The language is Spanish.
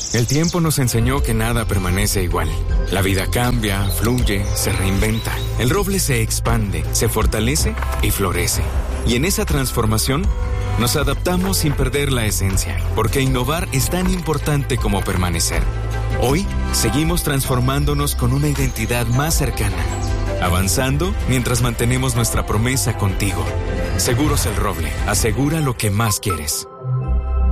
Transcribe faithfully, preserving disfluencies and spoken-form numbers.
El tiempo nos enseñó que nada permanece igual. La vida cambia, fluye, se reinventa. El roble se expande, se fortalece y florece. Y en esa transformación, nos adaptamos sin perder la esencia, porque innovar es tan importante como permanecer. Hoy, seguimos transformándonos con una identidad más cercana, avanzando mientras mantenemos nuestra promesa contigo. Seguros El Roble, asegura lo que más quieres.